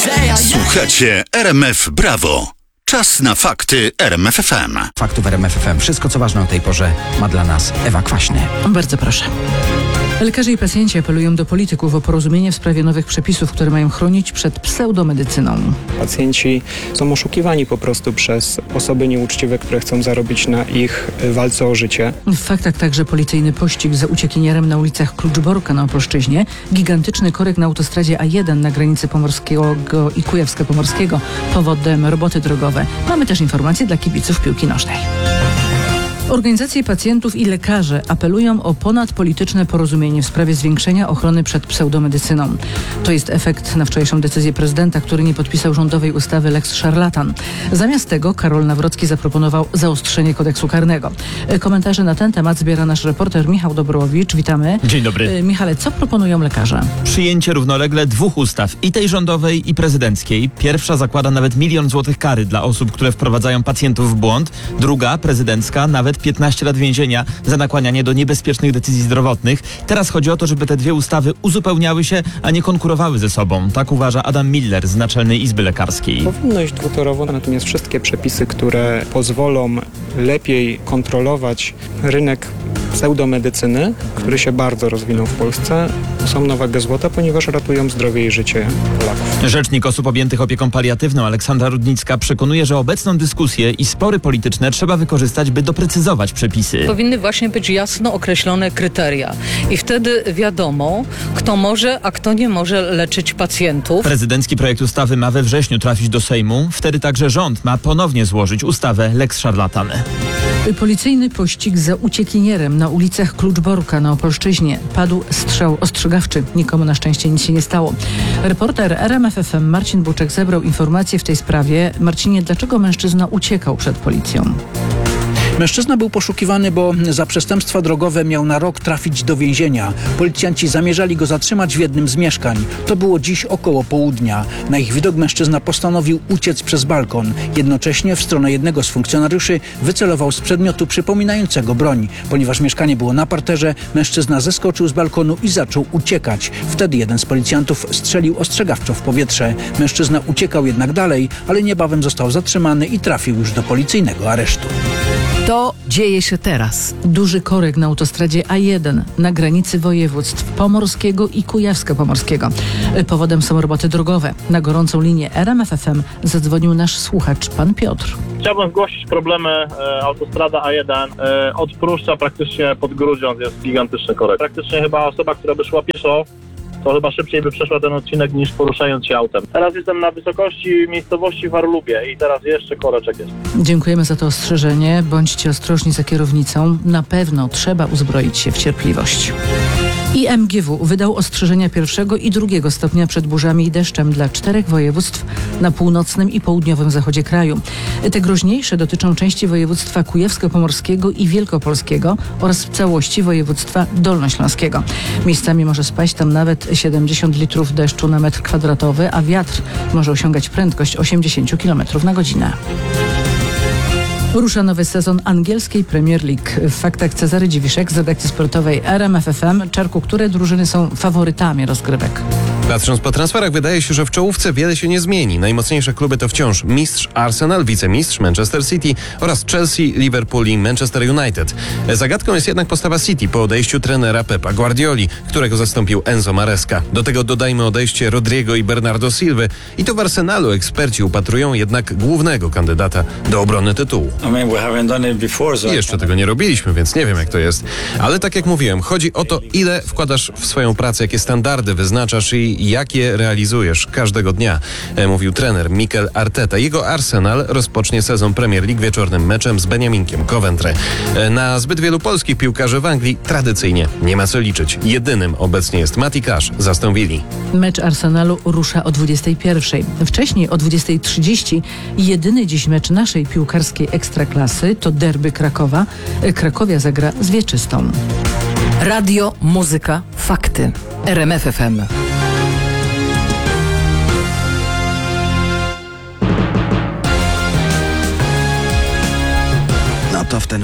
Słuchacie RMF Brawo. Czas na fakty RMF FM. Faktów RMF FM. Wszystko, co ważne o tej porze, ma dla nas Ewa Kwaśny. Bardzo proszę. Lekarze i pacjenci apelują do polityków o porozumienie w sprawie nowych przepisów, które mają chronić przed pseudomedycyną. Pacjenci są oszukiwani po prostu przez osoby nieuczciwe, które chcą zarobić na ich walce o życie. W faktach także policyjny pościg za uciekinierem na ulicach Kluczborka na Opolszczyźnie, gigantyczny korek na autostradzie A1 na granicy Pomorskiego i Kujawsko-Pomorskiego, powodem roboty drogowe. Mamy też informacje dla kibiców piłki nożnej. Organizacje pacjentów i lekarze apelują o ponadpolityczne porozumienie w sprawie zwiększenia ochrony przed pseudomedycyną. To jest efekt na wczorajszą decyzję prezydenta, który nie podpisał rządowej ustawy Lex Szarlatan. Zamiast tego Karol Nawrocki zaproponował zaostrzenie kodeksu karnego. Komentarze na ten temat zbiera nasz reporter Michał Dobrowicz. Witamy. Dzień dobry. Michale, co proponują lekarze? Przyjęcie równolegle dwóch ustaw, i tej rządowej, i prezydenckiej. Pierwsza zakłada nawet 1 000 000 złotych kary dla osób, które wprowadzają pacjentów w błąd. Druga, prezydencka, nawet 15 lat więzienia za nakłanianie do niebezpiecznych decyzji zdrowotnych. Teraz chodzi o to, żeby te dwie ustawy uzupełniały się, a nie konkurowały ze sobą. Tak uważa Adam Miller z Naczelnej Izby Lekarskiej. Powinno iść dwutorowo, natomiast wszystkie przepisy, które pozwolą lepiej kontrolować rynek pseudomedycyny, który się bardzo rozwinął w Polsce, są na wagę złota, ponieważ ratują zdrowie i życie Polaków. Rzecznik osób objętych opieką paliatywną Aleksandra Rudnicka przekonuje, że obecną dyskusję i spory polityczne trzeba wykorzystać, by doprecyzować przepisy. Powinny właśnie być jasno określone kryteria i wtedy wiadomo, kto może, a kto nie może leczyć pacjentów. Prezydencki projekt ustawy ma we wrześniu trafić do Sejmu. Wtedy także rząd ma ponownie złożyć ustawę Lex Szarlatan. Policyjny pościg za uciekinierem na ulicach Kluczborka na Opolszczyźnie. Padł strzał ostrzegawczy. Nikomu na szczęście nic się nie stało. Reporter RMF FM Marcin Buczek zebrał informacje w tej sprawie. Marcinie, dlaczego mężczyzna uciekał przed policją? Mężczyzna był poszukiwany, bo za przestępstwa drogowe miał na rok trafić do więzienia. Policjanci zamierzali go zatrzymać w jednym z mieszkań. To było dziś około południa. Na ich widok mężczyzna postanowił uciec przez balkon. Jednocześnie w stronę jednego z funkcjonariuszy wycelował z przedmiotu przypominającego broń. Ponieważ mieszkanie było na parterze, mężczyzna zeskoczył z balkonu i zaczął uciekać. Wtedy jeden z policjantów strzelił ostrzegawczo w powietrze. Mężczyzna uciekał jednak dalej, ale niebawem został zatrzymany i trafił już do policyjnego aresztu. To dzieje się teraz. Duży korek na autostradzie A1 na granicy województw pomorskiego i kujawsko-pomorskiego. Powodem są roboty drogowe. Na gorącą linię RMF FM zadzwonił nasz słuchacz, pan Piotr. Chciałbym zgłosić problemy autostrada A1. Od Pruszcza praktycznie pod Grudziądz jest gigantyczny korek. Praktycznie chyba osoba, która by szła pieszo, to chyba szybciej by przeszła ten odcinek niż poruszając się autem. Teraz jestem na wysokości miejscowości Warlubie i teraz jeszcze koreczek jest. Dziękujemy za to ostrzeżenie. Bądźcie ostrożni za kierownicą. Na pewno trzeba uzbroić się w cierpliwość. IMGW wydał ostrzeżenia 1. i 2. stopnia przed burzami i deszczem dla 4 województw na północnym i południowym zachodzie kraju. Te groźniejsze dotyczą części województwa kujawsko-pomorskiego i wielkopolskiego oraz całości województwa dolnośląskiego. Miejscami może spaść tam nawet 70 litrów deszczu na metr kwadratowy, a wiatr może osiągać prędkość 80 km na godzinę. Rusza nowy sezon angielskiej Premier League. W faktach Cezary Dziwiszek z redakcji sportowej RMF FM. Czarku, które drużyny są faworytami rozgrywek? Patrząc po transferach, wydaje się, że w czołówce wiele się nie zmieni. Najmocniejsze kluby to wciąż mistrz Arsenal, wicemistrz Manchester City oraz Chelsea, Liverpool i Manchester United. Zagadką jest jednak postawa City po odejściu trenera Pepa Guardioli, którego zastąpił Enzo Maresca. Do tego dodajmy odejście Rodrigo i Bernardo Silwy. I to w Arsenalu eksperci upatrują jednak głównego kandydata do obrony tytułu. Jeszcze tego nie robiliśmy, więc nie wiem, jak to jest. Ale tak jak mówiłem, chodzi o to, ile wkładasz w swoją pracę, jakie standardy wyznaczasz i jak je realizujesz każdego dnia, mówił trener Mikel Arteta. Jego Arsenal rozpocznie sezon Premier League wieczornym meczem z Beniaminkiem Coventry. Na zbyt wielu polskich piłkarzy w Anglii tradycyjnie nie ma co liczyć. Jedynym obecnie jest Matty Cash z Aston Villa. Mecz Arsenalu rusza o 21:00. Wcześniej o 20:30 jedyny dziś mecz naszej piłkarskiej ekstraklasy to derby Krakowa. Krakowia zagra z Wieczystą. Radio, muzyka, fakty. RMF FM. No to w ten